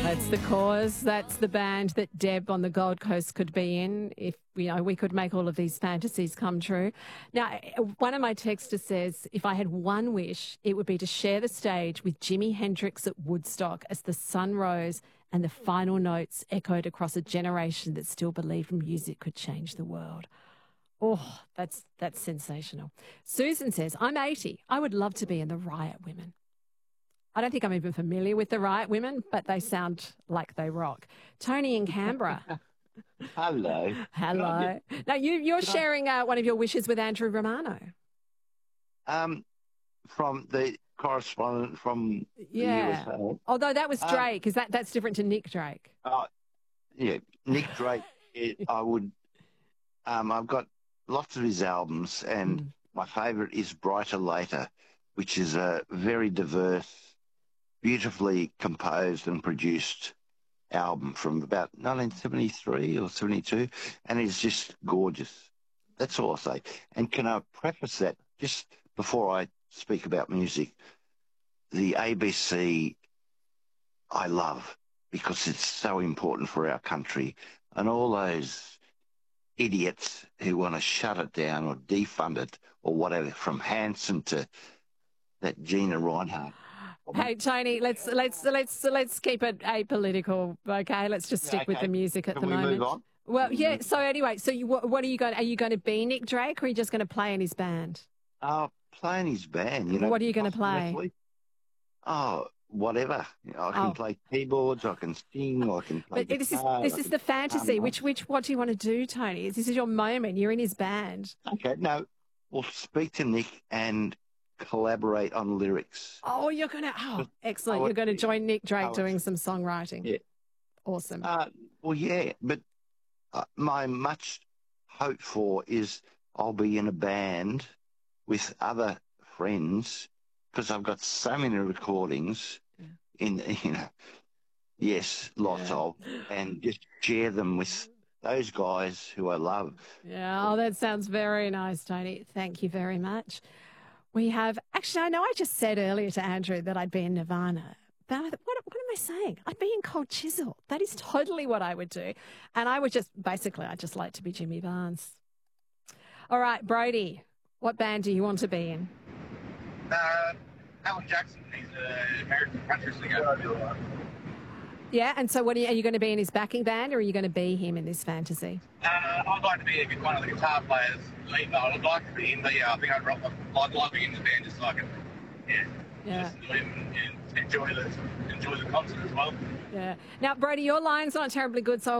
That's The Cause. That's the band that Deb on the Gold Coast could be in if we could make all of these fantasies come true. Now, one of my texters says, if I had one wish, it would be to share the stage with Jimi Hendrix at Woodstock as the sun rose and the final notes echoed across a generation that still believed music could change the world. Oh, that's sensational. Susan says, I'm 80. I would love to be in the Riot Women. I don't think I'm even familiar with the Riot Women, but they sound like they rock. Tony in Canberra. Hello. Hello. Now, you're sharing one of your wishes with Andrew Romano. From the correspondent from the USA. Although that was Drake, because that's different to Nick Drake. Yeah, Nick Drake. I would. I've got lots of his albums, and my favourite is Brighter Later, which is a very diverse, beautifully composed and produced album from about 1973 or 72, and it's just gorgeous. That's all I'll say. And can I preface that just before I speak about music? The ABC I love because it's so important for our country, and all those idiots who want to shut it down or defund it or whatever, from Hanson to that Gina Reinhardt. Hey Tony, let's keep it apolitical, okay? Let's just stick with the music at the moment. Can we move on? Well, yeah. So anyway, so what are you going? Are you going to be Nick Drake, or are you just going to play in his band? Play in his band. You know. What are you going to play? Whatever. I can play keyboards. I can sing. I can play guitar. This is the fantasy. What do you want to do, Tony? This is your moment. You're in his band. Okay. No. We'll speak to Nick and collaborate on lyrics. Oh, you're going to... Oh, excellent. You're going to join Nick Drake doing some songwriting. Yeah. Awesome. Well, yeah, but my much hope for is I'll be in a band with other friends because I've got so many recordings lots of, and just share them with those guys who I love. Yeah, that sounds very nice, Tony. Thank you very much. We have, actually, I know I just said earlier to Andrew that I'd be in Nirvana, but what am I saying? I'd be in Cold Chisel. That is totally what I would do. And I would I'd just like to be Jimmy Barnes. All right, Brody, what band do you want to be in? Alan Jackson. He's an American country singer. Yeah, and so are you going to be in his backing band, or are you going to be him in this fantasy? I'd like to be one of the guitar players. I'd like to be in, but I think I'd like being in the band just so I can just live and enjoy the concert as well. Yeah. Now, Brody, your line's not terribly good, so